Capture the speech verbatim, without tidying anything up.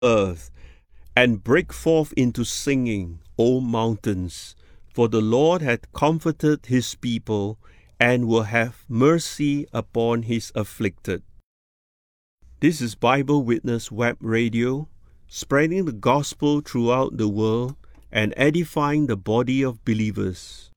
earth, and break forth into singing, O mountains, for the Lord hath comforted his people, and will have mercy upon his afflicted. This is Bible Witness Web Radio, spreading the gospel throughout the world and edifying the body of believers.